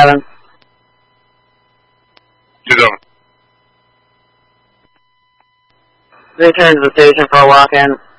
27. 27. Return to the station for a walk-in.